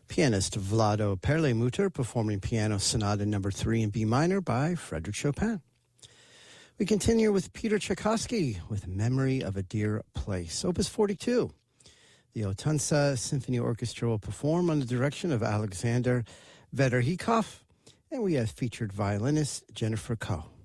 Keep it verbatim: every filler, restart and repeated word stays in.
Pianist Vlado Perlemuter performing Piano Sonata number three in B minor by Frédéric Chopin. We continue with Peter Tchaikovsky with Memory of a Dear Place, Opus forty-two. The Otunsa Symphony Orchestra will perform under the direction of Alexander Vederhikov, and we have featured violinist Jennifer Koh.